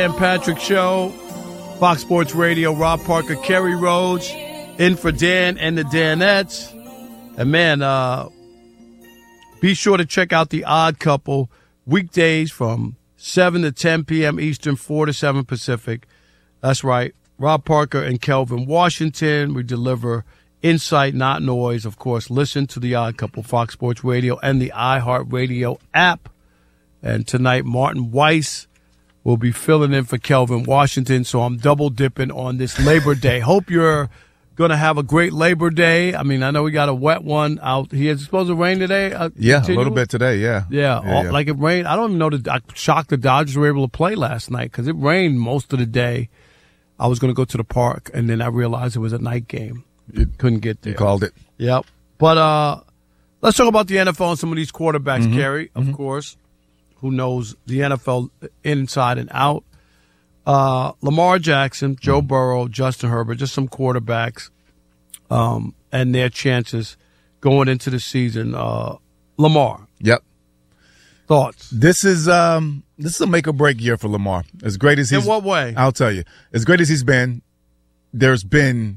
And Patrick Show, Fox Sports Radio, Rob Parker, Kerry Rhodes, in for Dan and the Danettes. And man, be sure to check out The Odd Couple weekdays from 7 to 10 p.m. Eastern, 4 to 7 Pacific. That's right. Rob Parker and Kelvin Washington. We deliver insight, not noise. Of course, listen to The Odd Couple, Fox Sports Radio, and the iHeartRadio app. And tonight, Martin Weiss will be filling in for Kelvin Washington, so I'm double dipping on this Labor Day. Hope you're going to have a great Labor Day. I mean, I know we got a wet one out here. Is it supposed to rain today? Yeah, a little bit today, yeah. Yeah. Like it rained. I don't even know. I'm shocked the Dodgers were able to play last night because it rained most of the day. I was going to go to the park, and then I realized it was a night game. Couldn't get there. You called it. Yep. But let's talk about the NFL and some of these quarterbacks, Kerry, of course. Who knows the NFL inside and out. Lamar Jackson, Joe Burrow, Justin Herbert, just some quarterbacks and their chances going into the season. Lamar. Yep. Thoughts? This is a make-or-break year for Lamar. As great as he's... In what way? I'll tell you. As great as he's been, there's been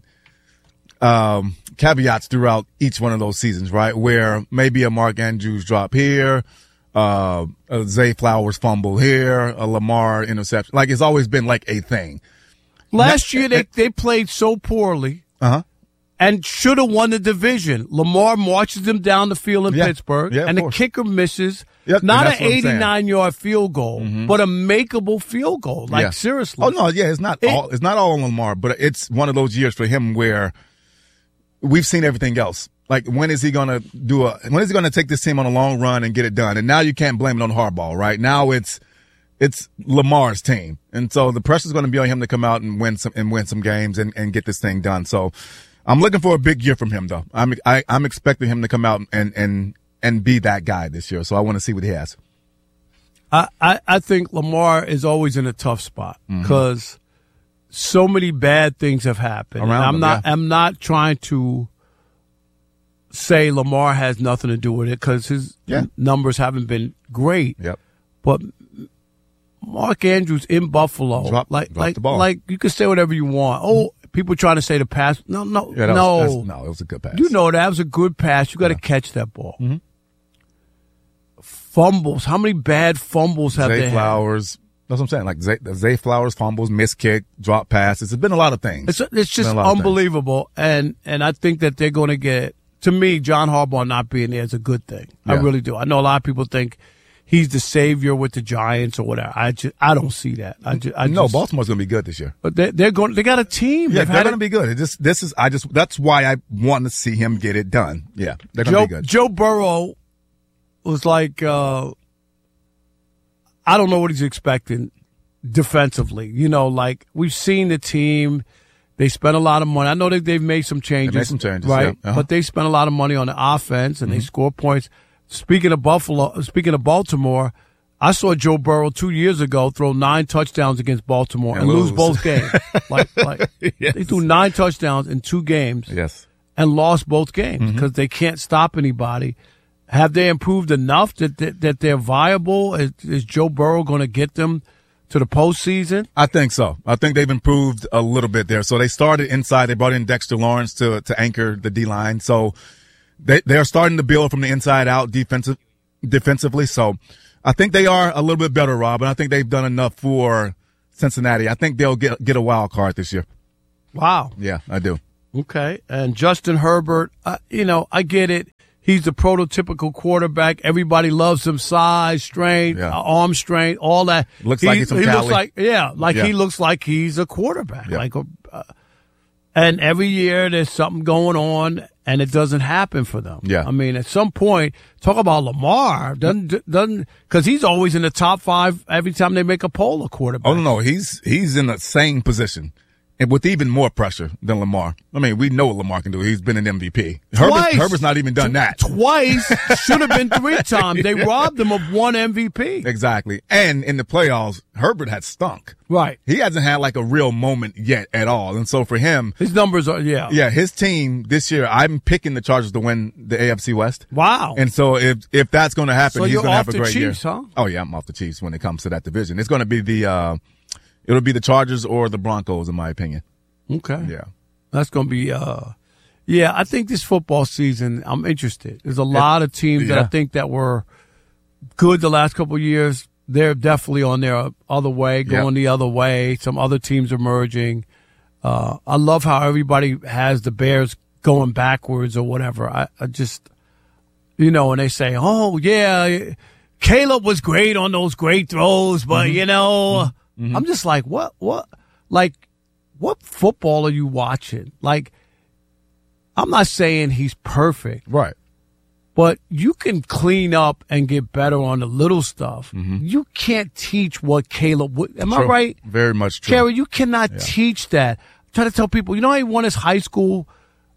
caveats throughout each one of those seasons, right, where maybe a Mark Andrews drop here, a Zay Flowers fumble here, a Lamar interception. Like, it's always been like a thing. Last year, they played so poorly and should have won the division. Lamar marches them down the field in Pittsburgh, and the kicker misses. Yep, not an 89-yard field goal, but a makeable field goal. Like, seriously. Oh, no, yeah, it's not all on Lamar, but it's one of those years for him where we've seen everything else. Like, when is he going to take this team on a long run and get it done? And now you can't blame it on Harbaugh, right? Now it's Lamar's team. And so the pressure's going to be on him to come out and win some games and get this thing done. So I'm looking for a big year from him, though. I'm expecting him to come out and be that guy this year. So I want to see what he has. I think Lamar is always in a tough spot because so many bad things have happened. I'm not trying to say Lamar has nothing to do with it because his numbers haven't been great. Yep. But Mark Andrews in Buffalo, dropped the ball. Like you can say whatever you want. Oh, people trying to say the pass. No, it was a good pass. You know that was a good pass. You got to catch that ball. Fumbles. How many bad fumbles have they had? Zay Flowers. That's what I'm saying. Like Zay Flowers fumbles, missed kick, drop passes. It's been a lot of things. It's just unbelievable. And I think that they're going to get. To me, John Harbaugh not being there is a good thing. Yeah. I really do. I know a lot of people think he's the savior with the Giants or whatever. I don't see that. No, Baltimore's going to be good this year. But they got a team. Yeah, they're going to be good. That's why I want to see him get it done. Yeah, they're going to be good. Joe Burrow was like, I don't know what he's expecting defensively. You know, like we've seen the team. They spent a lot of money. I know that they've made some changes. Right? Yeah. But they spent a lot of money on the offense, and they score points. Speaking of Baltimore, I saw Joe Burrow 2 years ago throw 9 touchdowns against Baltimore and lose both games. Yes. They threw 9 touchdowns in 2 games and lost both games because they can't stop anybody. Have they improved enough that they're viable? Is Joe Burrow going to get them to the postseason? I think so. I think they've improved a little bit there. So they started inside. They brought in Dexter Lawrence to anchor the D-line. So they're starting to build from the inside out defensively. So I think they are a little bit better, Rob, and I think they've done enough for Cincinnati. I think they'll get a wild card this year. Wow. Yeah, I do. Okay. And Justin Herbert, I get it. He's the prototypical quarterback. Everybody loves him. Size, strength, arm strength, all that. Looks like he's from Cali. He looks like he's a quarterback. Yeah. And every year there's something going on, and it doesn't happen for them. Yeah. I mean, at some point, talk about Lamar, doesn't because he's always in the top 5 every time they make a poll of quarterback. Oh no, he's in the same position. And with even more pressure than Lamar. I mean, we know what Lamar can do. He's been an MVP. Herbert's not even done that. Twice. Should have been 3 times. They robbed him of 1 MVP. Exactly. And in the playoffs, Herbert had stunk. Right. He hasn't had like a real moment yet at all. And so for him. His numbers are, Yeah, his team this year, I'm picking the Chargers to win the AFC West. Wow. And so if that's going to happen, so he's going to have a great Chiefs, year. Huh? Oh, yeah, I'm off the Chiefs when it comes to that division. It's going to be the It'll be the Chargers or the Broncos, in my opinion. Okay. Yeah. That's going to be, I think this football season, I'm interested. There's a lot of teams that I think that were good the last couple of years. They're definitely on their other way, going the other way. Some other teams are merging. I love how everybody has the Bears going backwards or whatever. I just, and they say, oh, yeah, Caleb was great on those great throws, but, I'm just like, what? Like, what football are you watching? Like, I'm not saying he's perfect. Right. But you can clean up and get better on the little stuff. You can't teach what Caleb would. Am I right? Very much true. Kerry, you cannot teach that. I'm trying to tell people, how he won his high school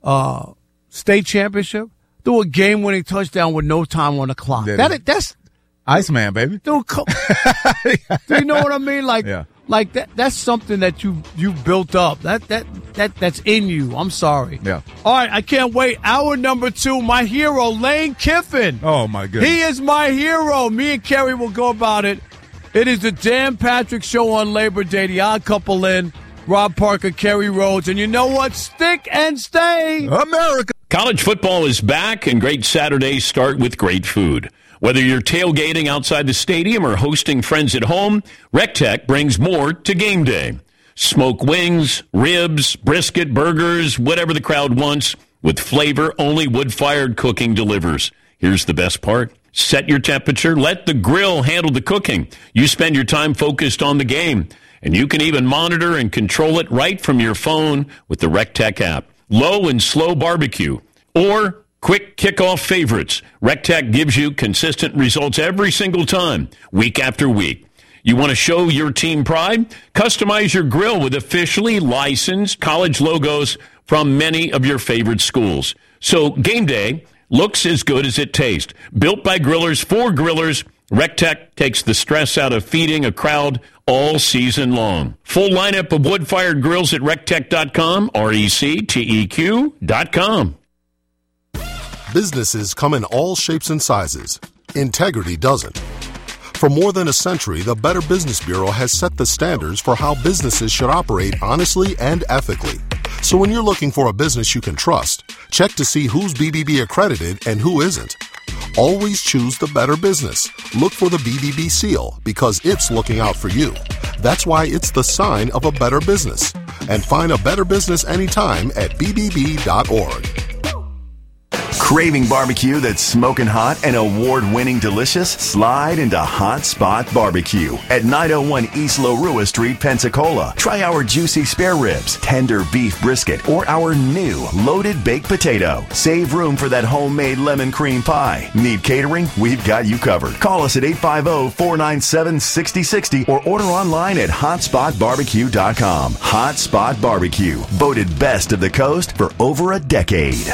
state championship? Threw a game-winning touchdown with no time on the clock. That's Iceman, baby. Dude, do you know what I mean? Like that's something that you built up. That's in you. I'm sorry. Yeah. All right, I can't wait. Hour number 2, my hero, Lane Kiffin. Oh my goodness. He is my hero. Me and Kerry will go about it. It is the Dan Patrick Show on Labor Day. The Odd Couple in. Rob Parker, Kerry Rhodes, and you know what? Stick and stay. America. College football is back, and great Saturdays start with great food. Whether you're tailgating outside the stadium or hosting friends at home, RecTech brings more to game day. Smoke wings, ribs, brisket, burgers, whatever the crowd wants, with flavor only wood-fired cooking delivers. Here's the best part. Set your temperature. Let the grill handle the cooking. You spend your time focused on the game. And you can even monitor and control it right from your phone with the RecTech app. Low and slow barbecue or quick kickoff favorites. RecTech gives you consistent results every single time, week after week. You want to show your team pride? Customize your grill with officially licensed college logos from many of your favorite schools. So game day looks as good as it tastes. Built by grillers for grillers, RecTech takes the stress out of feeding a crowd all season long. Full lineup of wood-fired grills at rectech.com, RecTeq.com. Businesses come in all shapes and sizes. Integrity doesn't. For more than a century, the Better Business Bureau has set the standards for how businesses should operate honestly and ethically. So when you're looking for a business you can trust, check to see who's BBB accredited and who isn't. Always choose the better business. Look for the BBB seal because it's looking out for you. That's why it's the sign of a better business. And find a better business anytime at bbb.org. Craving barbecue that's smoking hot and award-winning delicious? Slide into Hot Spot Barbecue at 901 East Lorua Street, Pensacola. Try our juicy spare ribs, tender beef brisket, or our new loaded baked potato. Save room for that homemade lemon cream pie. Need catering? We've got you covered. Call us at 850-497-6060 or order online at hotspotbarbecue.com. Hot Spot Barbecue, voted best of the coast for over a decade.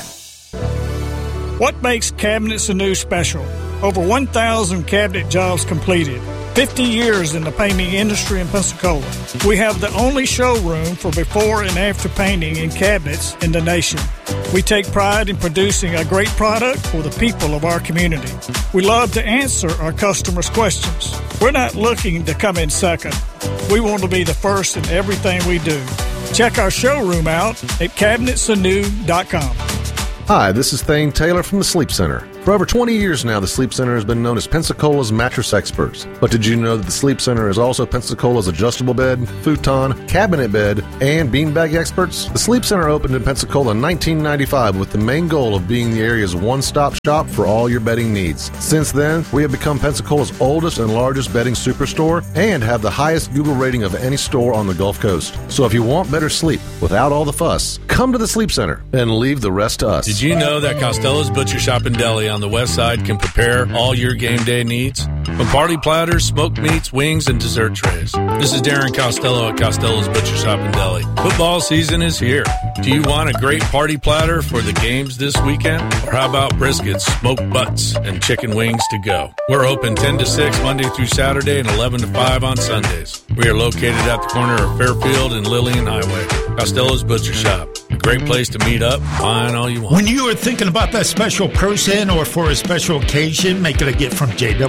What makes Cabinets Anew special? Over 1,000 cabinet jobs completed. 50 years in the painting industry in Pensacola. We have the only showroom for before and after painting in cabinets in the nation. We take pride in producing a great product for the people of our community. We love to answer our customers' questions. We're not looking to come in second. We want to be the first in everything we do. Check our showroom out at cabinetsanew.com. Hi, this is Thane Taylor from the Sleep Center. For over 20 years now, the Sleep Center has been known as Pensacola's mattress experts. But did you know that the Sleep Center is also Pensacola's adjustable bed, futon, cabinet bed, and beanbag experts? The Sleep Center opened in Pensacola in 1995 with the main goal of being the area's one-stop shop for all your bedding needs. Since then, we have become Pensacola's oldest and largest bedding superstore and have the highest Google rating of any store on the Gulf Coast. So if you want better sleep without all the fuss, come to the Sleep Center and leave the rest to us. Did you know that Costello's Butcher Shop and Deli on the west side can prepare all your game day needs? From party platters, smoked meats, wings, and dessert trays. This is Darren Costello at Costello's Butcher Shop and Deli. Football season is here. Do you want a great party platter for the games this weekend? Or how about briskets, smoked butts, and chicken wings to go? We're open 10 to 6 Monday through Saturday and 11 to 5 on Sundays. We are located at the corner of Fairfield and Lillian Highway. Costello's Butcher Shop. A great place to meet up, find all you want. When you are thinking about that special person or for a special occasion, make it a gift from JW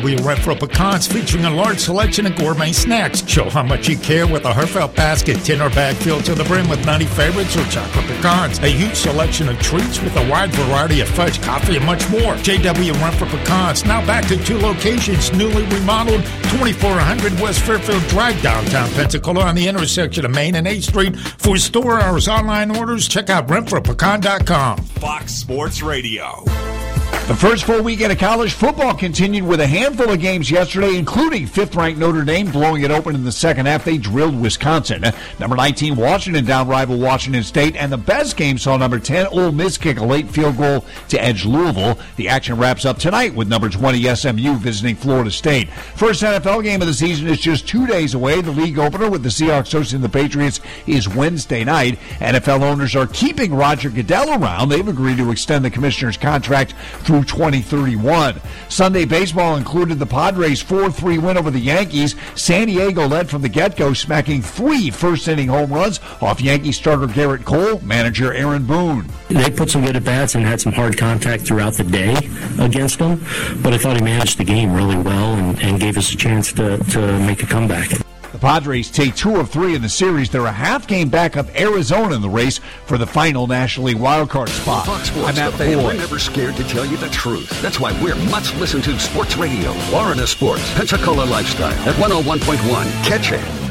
Renfro Pecans, featuring a large selection of gourmet snacks. Show how much you care with a heartfelt basket, tin or bag filled to the brim with nutty favorites or chocolate pecans. A huge selection of treats with a wide variety of fudge, coffee, and much more. JW Renfro Pecans, now back to 2 locations, newly remodeled, 2400 West Fairfield Drive, downtown Pensacola, on the intersection of Main and 8th Street. For store hours, online orders, check out RenfroPecan.com. Fox Sports Radio. The first full weekend of college football continued with a handful of games yesterday, including 5th-ranked Notre Dame blowing it open in the second half. They drilled Wisconsin. Number 19, Washington down rival Washington State. And the best game saw number 10, Ole Miss kick a late field goal to edge Louisville. The action wraps up tonight with number 20, SMU visiting Florida State. First NFL game of the season is just 2 days away. The league opener with the Seahawks hosting the Patriots is Wednesday night. NFL owners are keeping Roger Goodell around. They've agreed to extend the commissioner's contract through 2031. Sunday baseball included the Padres' 4-3 win over the Yankees. San Diego led from the get-go, smacking 3 first-inning home runs off Yankee starter Garrett Cole, manager Aaron Boone. They put some good at-bats and had some hard contact throughout the day against them, but I thought he managed the game really well and gave us a chance to make a comeback. The Padres take 2 of 3 in the series. They're a half-game back of Arizona in the race for the final National League wildcard spot. Fox Sports, the fan, we're never scared to tell you the truth. That's why we're much listened to sports radio. Florida Sports, Pensacola Lifestyle at 101.1. Catch it.